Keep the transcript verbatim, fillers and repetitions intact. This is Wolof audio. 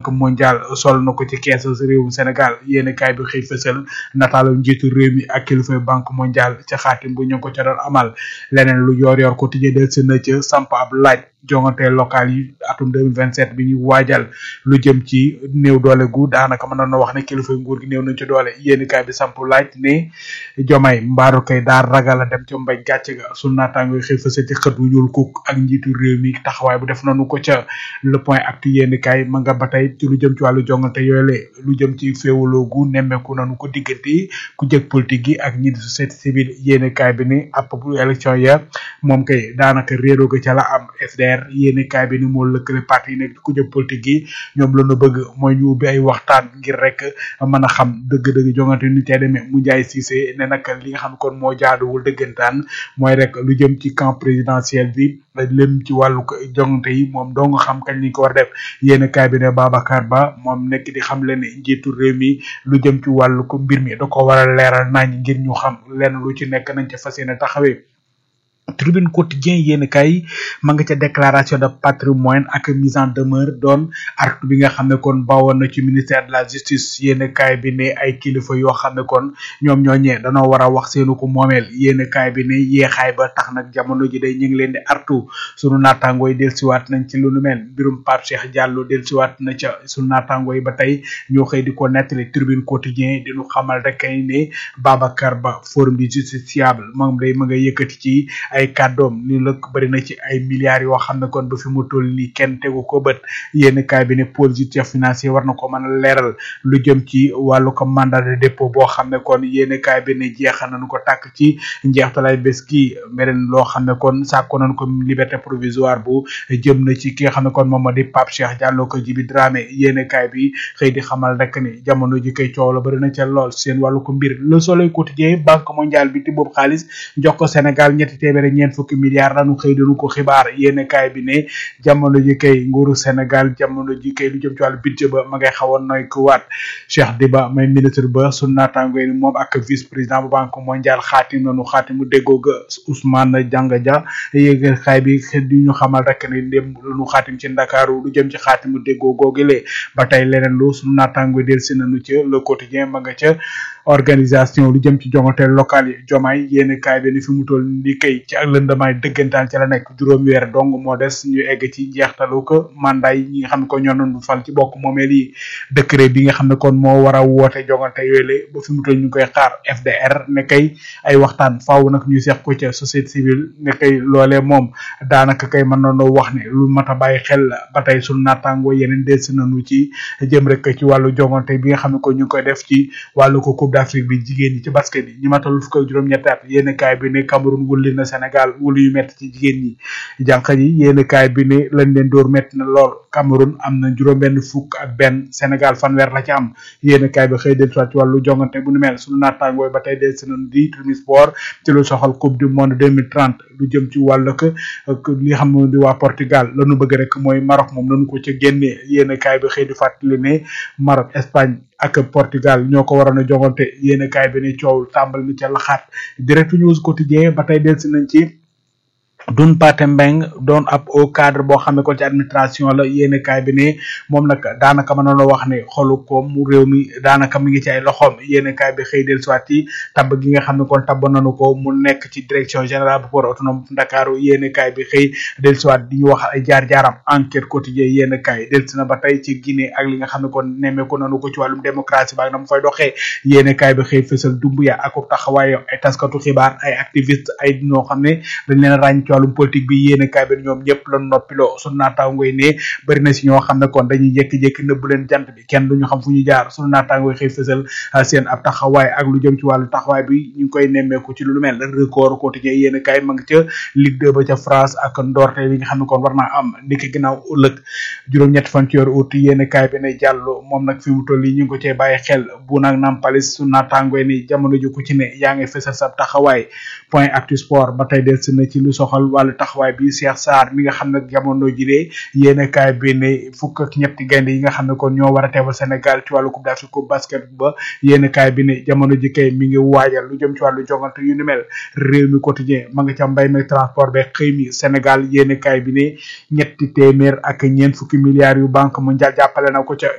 banque mondiale sol na ko ci keesu réewum Sénégal yéen kaay bi xëy fësal nataalu njiitu réew mi ak kilifa banque mondiale ca xaatim bu ñu ko ca doon amal leneen lu yor yor ko tijjee del si na ca samp ab laaj jongante local yi atum deux mille vingt-sept bi ñu waajal lu jëm ci néew doole gu daanaka mën na wax ne kilifa nguur gi néew nañ ci doole yéen kaay bi samp laaj ne Diomaye mbaaru kay daa ragal a dem ca mbay gàcce ga sunu naataango yi xëy fësal ci xët wu ñuul kuk ak njiitu réew mi taxawaay bu def nañu ko ca le point actu yéen kaay ma nga ba tey ci lu jëm ci wàllu jongante yooyu lu jëm ci féewaloo gu nemmeeku nañu ko diggante ku jëg politique gi ak ñi di société civile yéen kaay bi ni app bu élection ya moom kay daanaka réeroo ga ca la am F D R yéen kaay bi ni moo lëkkale parti yi nekk ku jëg politique gi ñoom la ñu bëgg mooy ñu ubbi ay waxtaan ngir rek mën a xam dëgg-dëgg jongante ni tey demee mu njaay Cissé ne nag li nga xam kon moo jaaduwul dëggantaan mooy rek lu jëm ci camp présidentiel bi lém ci wàllu jongante yi moom doo nga xam kañ ni ko war def yéen kaay bi ne Babacar Ba moom nekk di xam leen njiitu réew mi lu jëm ci wàllu ko mbir mi da ko war a leeral nañ ngir ñu xam lenn lu ci nekk nañ ca fas yéene taxawee Tribune quotidien yéen kay ma nga ca déclaration de patrimoine ak mise en demeure doon artu bi nga xam ne kon bawoon na ci ministère de la justice yéen kay bi ne ay kilifa yoo xam ne kon ñoom ñooñee danoo war a wax seenu ko moomeel yéen kay bi ne yeexaay ba tax nag jamono ji day ñu ngi leen di artu sunu naataangoo yi dellusiwaat nañ ci lu nu mel mbirum Pape Cheikh Diallo dellusiwaat na ca sunu naataangoo yi ba tey ñoo xëy di ko nettali Tribune quotidien di ñu xamal rek kay ne Babacar Ba forum du justiciable moom day ma nga yëkkati ci ay kàddoom ni la bëri na ci ay milliards yoo xam ne kon ba fi mu toll nii kenn tegu ko bët yéen kaay bi ne pôle judiciaire financier war na ko mën a leeral lu jëm ci wàllu ko mandat de dépôt boo xam ne kon yéen kaay bi ne jeexal nañu ko tàkk ci njeextalay bés gi beneen loo xam ne kon sàkko nañu ko liberté provisoire bu jëm na ci ki nga xam ne kon moom moo di Pape Cheikh Diallo ko Jibi Dramé yéen kaay bi xëy di xamal rek ni jamono ji koy coow la bëri na ca lool seen wàllu ko mbir Le Soleil quotidien banque mondiale bi ti boobu xaalis jox ko Sénégal ñetti téeméer ñeent fukki milliards lañu xëy dañu ko xibaar yéen kaay bi ne jamono ji kay nguuru Sénégal jamono ji kay lu jëm ci wàllu budget ba ma ngay xawoon noy ko waat Cheikh Diba may ministre ba sunu naataango yi moom ak vice président bu banque mondiale xaatim nañu xaatimu déggoo ga Ousmane Dianga Dia yéen kaay bi di ñu xamal rek ne ndem lu xaatim ci Ndakaaru lu jëm ci xaatimu déggoo googile ba tey leneen lu sunu naataango del si nañu ca le quotidien ma nga ca organisation lu jëm ci jongante local yi Diomaye yéen kaay bi ni fi mu toll ni kay ci ak lëndamaay dëggantaan ci la nekk juróom weer dong moo des ñu egg ci njeextalu ko mandat yi ñi nga xam ne ko ñoo doon fal ci bokk moomeel yi décret bi nga xam ne kon moo war a woote jongante yooyu la ba fi mu toll ñu koy xaar F D R ne kay ay waxtaan faaw nag ñu seq ko ca société civile ne kay loolee moom daanaka kay mën nañoo wax ne lu mat a bàyyi xel ba tey sunu naataangoo yeneen delsi nañu ci jëm rek ci wàllu jongante bi nga xam ne ko ñu ngi koy def ci wàllu ko Coupe d'Afrique bi jigéen ñi ci basket bi ñi matal fukk ak juróom-ñetti at yéen kaay bi ne Cameroun wulli na Sénégal wulu yu metti ci jigéen ñi jànq yi yéen kaay bi ne lañ leen door metti na lool Cameroun am na juróom benn fukk ak benn Sénégal fanweer la ci am yéen kaay bi xëy del soit ci wàllu jongante bu nu mel sunu naataangooy ba tey del si nañu di Tribune Sport ci lu soxal Coupe du monde deux mille trente lu jëm ci wàllu ko li xam ne di waa Portugal lañu bëgg rek mooy Maroc moom lañu ko ca génnee yéen kaay bi xëy di fàttali ne Maroc Espagne ak Portugal ñoo ko waroon a jongante yéen kaay bi ne coow tàmbali ni ca laxaat Direct News quotidien ba tey del si nañ ci Dun Pathé Mbeng doon ab au cadre boo xam ne ko ci administration la yéen kaay bi ne moom nag daanaka mën na wax ne xolu ko mu réew mi daanaka mi ngi ci ay loxoom yéen kaay bi xëy del soit yi tabb gi nga xam ne kon tabb nañu ko mu nekk ci direction générale bu port autonome Ndakaaru yéen kaay bi xëy del soit di ñu wax ay jaar-jaaram enquête quotidien yéen kaay del si na ba tey ci Guinée ak li nga xam ne kon nemmeeku nañu ko ci wàllum démocratie ba na mu fay doxee yéen kaay bi xëy fësal Dumbuya ak taxawaayam ay taskatu xibaar ay activiste ay ñoo xam ne dañ leen ràññ wàllum politique bi yéen kaay bi ñoom ñëpp la noppiloo sunu naataangoy ne bëri na si ñoo xam ne kon dañuy jékki-jékki nëbb leen jant bi kenn duñu xam fu ñu jaar sunu naataangoy xëy fësal seen ab taxawaay ak lu jëm ci wàllu taxawaay bi ñu ngi koy nemmeeku ci lu mel record quotidien yéen kaay ma nga ca Ligue deux ba ca France ak ndorte li nga xam ne kon war naa am ndiki ginnaaw ëllëg juróom-ñett fan ci weeru août yéen kaay bi ne jàllo moom nag fi mu toll yi ñu ngi ko cee bàyyi xel bu nag nampalis sunu naataangoy ni jamono ji ku ci ne yaa ngi fësal sa taxawaay point actu sport ba tey del si na ci lu soxal wàllu taxawaay bi Cheikh Sarr mi nga xam ne jamono ji de yéen kaay bi ne fukk ak ñetti gaynde yi nga xam ne kon ñoo war a teewal Sénégal ci wàllu coupe d'Afrique coupe basket ba yéen kaay bi ne jamono ji kay mi ngi waajal lu jëm ci wàllu jongante yu ni mel réew mi quotidien ma nga ca mbay mi transport be xëy mi Sénégal yéen kaay bi ne ñetti téeméer ak ñeent fukki milliards yu banque mondiale jàppale na ko ca